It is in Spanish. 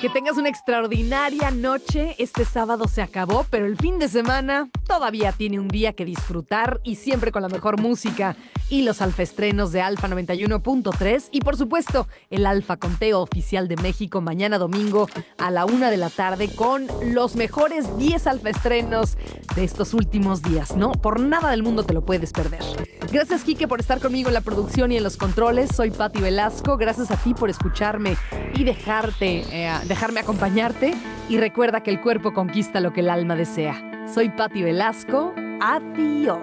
Que tengas una extraordinaria noche. Este sábado se acabó, pero el fin de semana todavía tiene un día que disfrutar y siempre con la mejor música y los alfaestrenos de Alfa 91.3 y por supuesto el Alfa Conteo Oficial de México mañana domingo a la 1 de la tarde con los mejores 10 alfaestrenos de estos últimos días. No, por nada del mundo te lo puedes perder. Gracias, Quique, por estar conmigo en la producción y en los controles. Soy Pati Velasco. Gracias a ti por escucharme y dejarme acompañarte. Y recuerda que el cuerpo conquista lo que el alma desea. Soy Pati Velasco. Adiós.